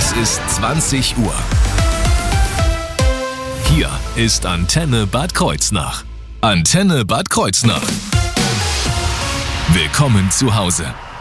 Es ist 20 Uhr. Hier ist Antenne Bad Kreuznach. Antenne Bad Kreuznach. Willkommen zu Hause.